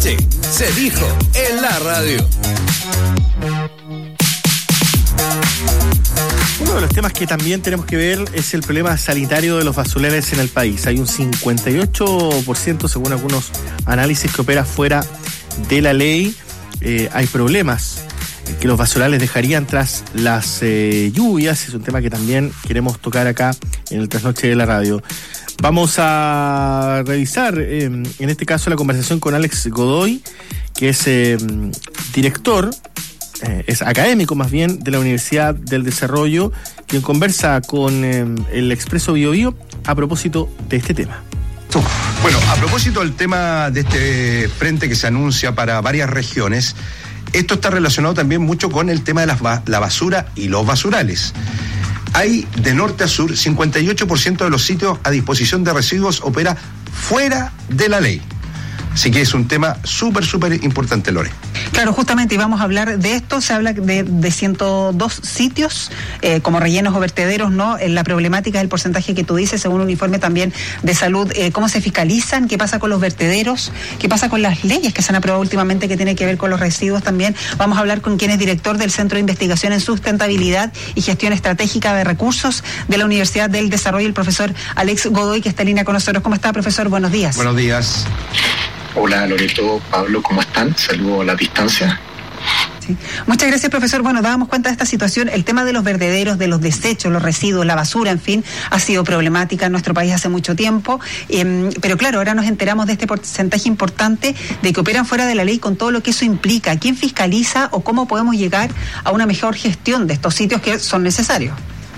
Sí, se dijo en la radio. Uno de los temas que también tenemos que ver es el problema sanitario de los basureros en el país. Hay un 58%, según algunos análisis, que opera fuera de la ley. Hay problemas que los basurales dejarían tras las lluvias. Es un tema que también queremos tocar acá en el Trasnoche de la Radio. Vamos a revisar, en este caso, la conversación con Alex Godoy, que es director, es académico más bien, de la Universidad del Desarrollo, quien conversa con el Expreso Biobío a propósito de este tema. Bueno, a propósito del tema de este frente que se anuncia para varias regiones, esto está relacionado también mucho con el tema de la basura y los basurales. Hay, de norte a sur, 58% de los sitios a disposición de residuos opera fuera de la ley. Así que es un tema súper importante, Lore. Claro, justamente, y vamos a hablar de esto. Se habla de 102 sitios como rellenos o vertederos, ¿no? La problemática del porcentaje que tú dices, según un informe también de salud, cómo se fiscalizan, qué pasa con los vertederos, qué pasa con las leyes que se han aprobado últimamente que tiene que ver con los residuos también. Vamos a hablar con quien es director del Centro de Investigación en Sustentabilidad y Gestión Estratégica de Recursos de la Universidad del Desarrollo, el profesor Alex Godoy, que está en línea con nosotros. ¿Cómo está, profesor? Buenos días. Buenos días. Hola Loreto, Pablo, ¿cómo están? Saludo a la distancia. Sí. Muchas gracias, profesor. Bueno, dábamos cuenta de esta situación. El tema de los vertederos, de los desechos, los residuos, la basura, en fin, ha sido problemática en nuestro país hace mucho tiempo. Pero claro, ahora nos enteramos de este porcentaje importante de que operan fuera de la ley con todo lo que eso implica. ¿Quién fiscaliza o cómo podemos llegar a una mejor gestión de estos sitios que son necesarios?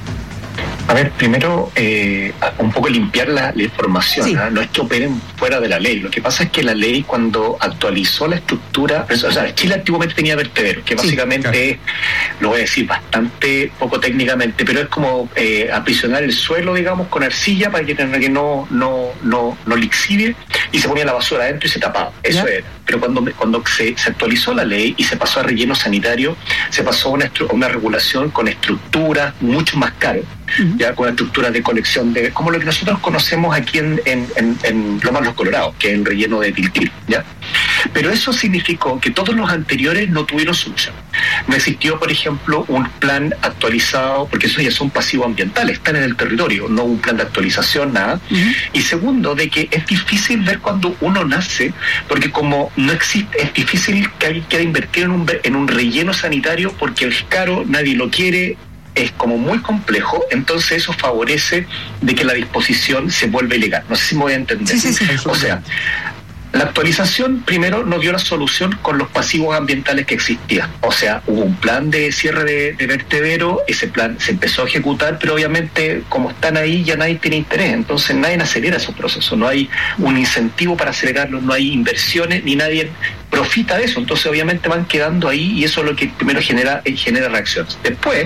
A ver, primero, un poco limpiar la información, sí. No es que operen fuera de la ley. Lo que pasa es que la ley, cuando actualizó la estructura, o sea, Chile antiguamente tenía vertederos, que básicamente sí, claro, lo voy a decir bastante poco técnicamente, pero es como aprisionar el suelo, digamos, con arcilla para que no lixivie, y se ponía la basura adentro y se tapaba. Eso era. Pero cuando se actualizó la ley y se pasó a relleno sanitario, se pasó a una regulación con estructuras mucho más caras. Ya con estructuras de colección como lo que nosotros conocemos aquí en Lomas Los Colorados, que es el relleno de Tiltil, ¿ya? Pero eso significó que todos los anteriores no tuvieron solución. No existió, por ejemplo, un plan actualizado, porque esos ya son pasivos ambientales, están en el territorio, no un plan de actualización, nada. Y segundo, de que es difícil ver cuando uno nace, porque como no existe, es difícil que alguien quiera invertir en un relleno sanitario, porque es caro, nadie lo quiere, es como muy complejo, entonces eso favorece de que la disposición se vuelva ilegal. No sé si me voy a entender. Sí. O sea, la actualización primero no dio la solución con los pasivos ambientales que existían. O sea, hubo un plan de cierre de vertedero, ese plan se empezó a ejecutar, pero obviamente como están ahí ya nadie tiene interés, entonces nadie acelera esos procesos, no hay un incentivo para acelerarlos, no hay inversiones, ni nadie profita de eso, entonces obviamente van quedando ahí y eso es lo que primero genera reacciones. Después,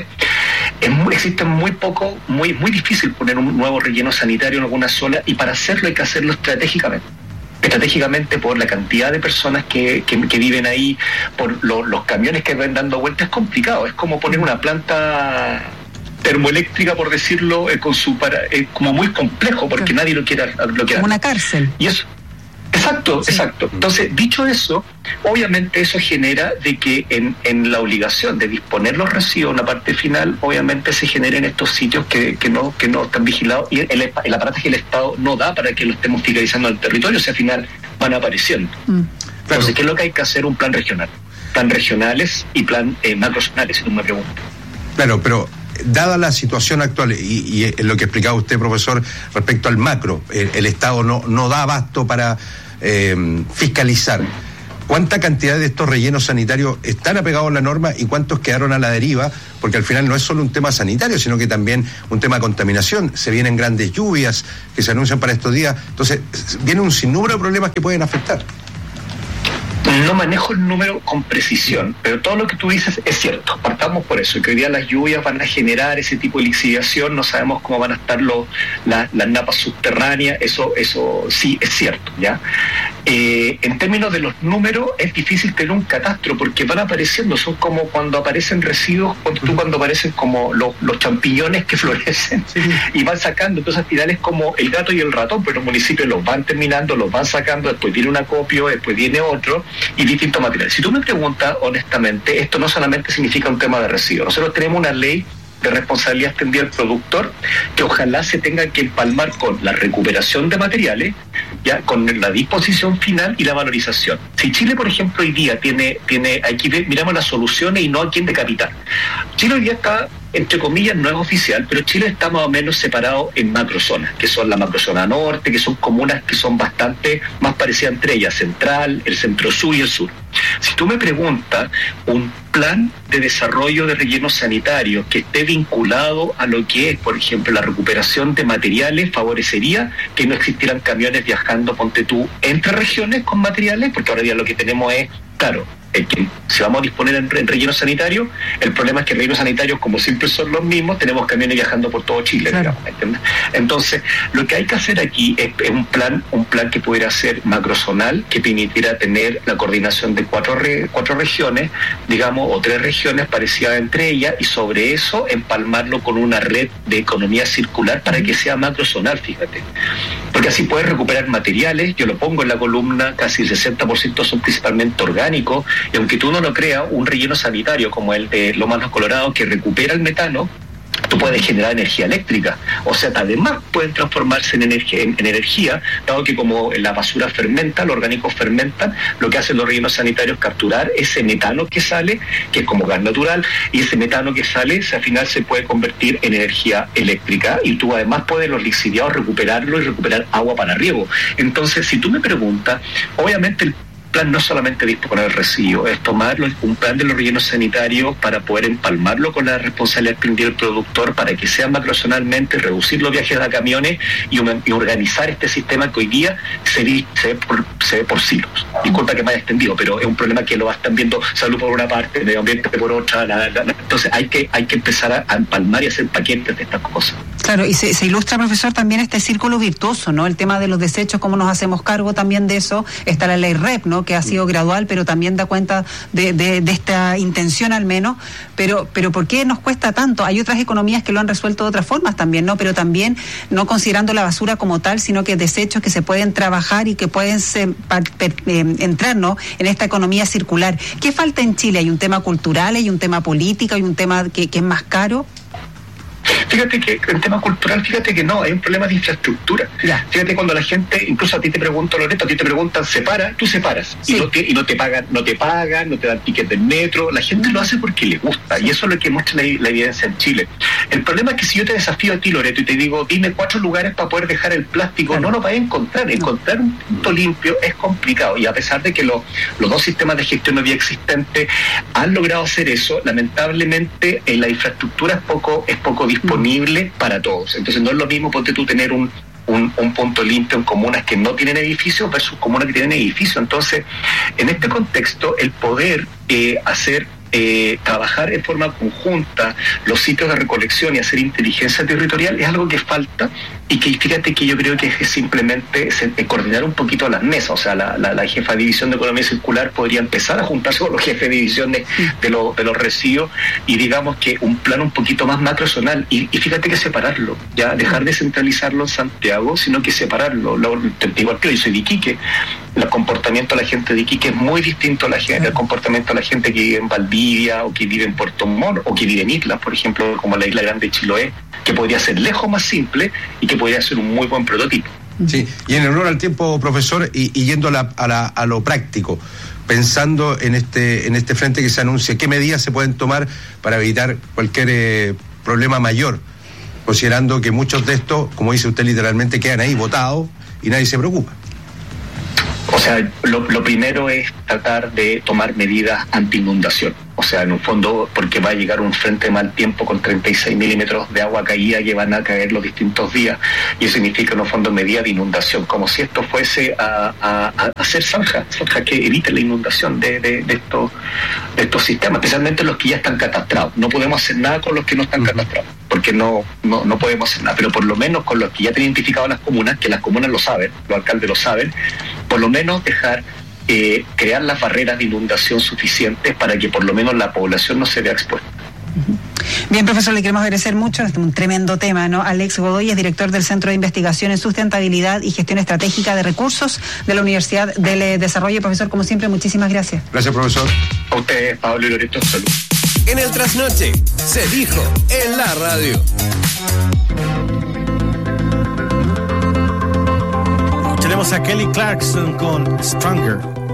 muy difícil poner un nuevo relleno sanitario en alguna zona, y para hacerlo hay que hacerlo estratégicamente por la cantidad de personas que viven ahí, por los camiones que ven dando vueltas. Es complicado, es como poner una planta termoeléctrica, por decirlo, como muy complejo, porque nadie lo quiere. Como una cárcel. Y eso. Exacto. Entonces, dicho eso, obviamente eso genera de que en la obligación de disponer los residuos, una parte final, obviamente se generen estos sitios que no están vigilados, y el aparato que el Estado no da para que lo estemos fiscalizando al territorio, o sea, al final van apareciendo. Entonces, ¿qué es lo que hay que hacer? Un plan regional. Plan regionales y plan macrozonales, si tú me preguntas. Claro, pero dada la situación actual y lo que explicaba usted, profesor, respecto al macro, el Estado no da abasto para fiscalizar. ¿Cuánta cantidad de estos rellenos sanitarios están apegados a la norma y cuántos quedaron a la deriva? Porque al final no es solo un tema sanitario, sino que también un tema de contaminación. Se vienen grandes lluvias que se anuncian para estos días. Entonces, viene un sinnúmero de problemas que pueden afectar. No manejo el número con precisión, pero todo lo que tú dices es cierto. Partamos por eso, que hoy día las lluvias van a generar ese tipo de lixiviación, no sabemos cómo van a estar las napas subterráneas, eso sí es cierto, ¿ya? En términos de los números, es difícil tener un catastro, porque van apareciendo, son como cuando aparecen residuos, cuando aparecen como los champiñones que florecen, sí, y van sacando. Entonces al final es como el gato y el ratón, pero los municipios los van terminando, los van sacando, después viene un acopio, después viene otro, y distintos materiales. Si tú me preguntas honestamente, esto no solamente significa un tema de residuos. Nosotros tenemos una ley de responsabilidad extendida del productor que ojalá se tenga que empalmar con la recuperación de materiales, ya con la disposición final y la valorización. Si Chile, por ejemplo, hoy día tiene aquí miramos las soluciones y no a quién decapitar. Chile hoy día está, entre comillas, no es oficial, pero Chile está más o menos separado en macrozonas, que son la macrozona norte, que son comunas que son bastante más parecidas entre ellas, central, el centro sur y el sur. Si tú me preguntas, un plan de desarrollo de rellenos sanitarios que esté vinculado a lo que es, por ejemplo, la recuperación de materiales, favorecería que no existieran camiones viajando, ponte tú, entre regiones con materiales, porque ahora día lo que tenemos es, claro, que si vamos a disponer en relleno sanitario, el problema es que rellenos sanitarios, como siempre son los mismos, tenemos camiones viajando por todo Chile, claro, digamos, ¿entiendes? Entonces, lo que hay que hacer aquí es un plan que pudiera ser macrozonal, que permitiera tener la coordinación de cuatro regiones, digamos, o 3 regiones parecidas entre ellas, y sobre eso empalmarlo con una red de economía circular para que sea macrozonal, fíjate. Porque así puedes recuperar materiales, yo lo pongo en la columna, casi el 60% son principalmente orgánicos, y aunque tú no lo creas, un relleno sanitario como el de Lomas Los Colorados, que recupera el metano, tú puedes generar energía eléctrica. O sea, además pueden transformarse en energía, dado que como la basura fermenta, los orgánicos fermentan, lo que hacen los rellenos sanitarios es capturar ese metano que sale, que es como gas natural, y ese metano que sale, al final se puede convertir en energía eléctrica, y tú además puedes los lixiviados recuperarlo y recuperar agua para riego. Entonces, si tú me preguntas, obviamente el plan no es solamente disponer el residuo, es tomar un plan de los rellenos sanitarios para poder empalmarlo con la responsabilidad extendida del productor para que sea macrozonalmente, reducir los viajes a camiones y organizar este sistema que hoy día se ve por silos. Disculpa que me haya extendido, pero es un problema que lo están viendo salud por una parte, medio ambiente por otra. Entonces hay que empezar a empalmar y hacer paquetes de estas cosas. Claro, y se ilustra, profesor, también este círculo virtuoso, ¿no? El tema de los desechos, cómo nos hacemos cargo también de eso. Está la ley REP, ¿no?, que ha sido gradual, pero también da cuenta de esta intención al menos. Pero ¿por qué nos cuesta tanto? Hay otras economías que lo han resuelto de otras formas también, ¿no? Pero también no considerando la basura como tal, sino que desechos que se pueden trabajar y que pueden entrar, ¿no?, en esta economía circular. ¿Qué falta en Chile? ¿Hay un tema cultural, hay un tema político, hay un tema que es más caro? Fíjate que en tema cultural, fíjate que no, hay un problema de infraestructura. Ya. Fíjate cuando la gente, incluso a ti te pregunto, Loreto, a ti te preguntan, ¿separa? Tú separas. Sí. Y no te pagan, no te dan tickets del metro. La gente lo hace porque le gusta, y eso es lo que muestra la evidencia en Chile. El problema es que si yo te desafío a ti, Loreto, y te digo, dime 4 lugares para poder dejar el plástico, claro, no lo vas a encontrar. Encontrar un punto limpio es complicado, y a pesar de que los 2 sistemas de gestión vía existentes han logrado hacer eso, lamentablemente la infraestructura es poco disponible para todos. Entonces no es lo mismo, ponte tú, tener un punto limpio en comunas que no tienen edificios versus comunas que tienen edificios. Entonces, en este contexto, el poder trabajar en forma conjunta los sitios de recolección y hacer inteligencia territorial es algo que falta, y que fíjate que yo creo que es simplemente coordinar un poquito las mesas. O sea, la jefa de división de economía circular podría empezar a juntarse con los jefes de división de los residuos, y digamos que un plan un poquito más macrozonal, y fíjate que separarlo, ya dejar de centralizarlo en Santiago, sino que separarlo. Igual que yo soy de Iquique, el comportamiento de la gente de Iquique es muy distinto al comportamiento de la gente que vive en Valdivia, o que vive en Puerto Montt, o que vive en islas, por ejemplo, como la isla grande de Chiloé, que podría ser lejos más simple y que podría ser un muy buen prototipo. Sí, y en honor al tiempo, profesor, y yendo a lo práctico, pensando en este frente que se anuncia, ¿qué medidas se pueden tomar para evitar cualquier problema mayor? Considerando que muchos de estos, como dice usted, literalmente quedan ahí botados y nadie se preocupa. O sea, lo primero es tratar de tomar medidas anti-inundación. O sea, en un fondo, porque va a llegar un frente de mal tiempo con 36 milímetros de agua caída que van a caer los distintos días, y eso significa en un fondo medida de inundación, como si esto fuese a hacer zanjas que eviten la inundación de estos sistemas, especialmente los que ya están catastrados. No podemos hacer nada con los que no están catastrados, porque no podemos hacer nada, pero por lo menos con los que ya tienen identificado las comunas, que las comunas lo saben, los alcaldes lo saben, por lo menos dejar crear las barreras de inundación suficientes para que por lo menos la población no se vea expuesta. Bien, profesor, le queremos agradecer mucho. Este es un tremendo tema, ¿no? Alex Godoy es director del Centro de Investigación en Sustentabilidad y Gestión Estratégica de Recursos de la Universidad del Desarrollo. Profesor, como siempre, muchísimas gracias. Gracias, profesor. A ustedes, Pablo y Loreto, salud. En el Trasnoche, se dijo en la radio. Tenemos a Kelly Clarkson con Stronger.